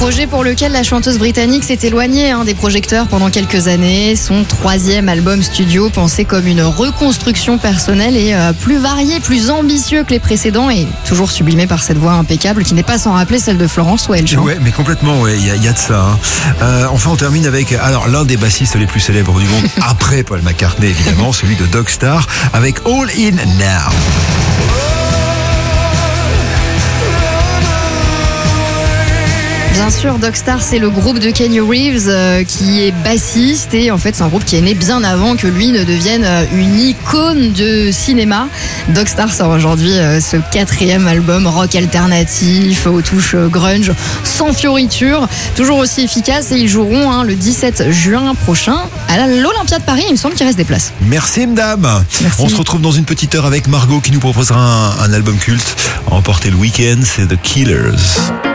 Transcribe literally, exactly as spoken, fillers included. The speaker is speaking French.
Projet pour lequel la chanteuse britannique s'est éloignée hein, des projecteurs pendant quelques années. Son troisième album studio, pensé comme une reconstruction personnelle et euh, plus varié, plus ambitieux que les précédents et toujours sublimé par cette voix impeccable qui n'est pas sans rappeler celle de Florence Welch. Ouais, mais complètement, ouais, il y, y a de ça. Hein. Euh, enfin, on termine avec alors l'un des bassistes les plus célèbres du monde, après Paul McCartney évidemment, celui de Dog Star, avec All In Now. Bien sûr, Dog Star, c'est le groupe de Kenny Reeves euh, qui est bassiste et en fait c'est un groupe qui est né bien avant que lui ne devienne une icône de cinéma. Dog Star sort aujourd'hui euh, ce quatrième album rock alternatif aux touches grunge, sans fioriture, toujours aussi efficace et ils joueront hein, le dix-sept juin prochain à l'Olympia de Paris. Il me semble qu'il reste des places. Merci madame. Merci. On se retrouve dans une petite heure avec Margot qui nous proposera un, un album culte à emporter le week-end, c'est The Killers.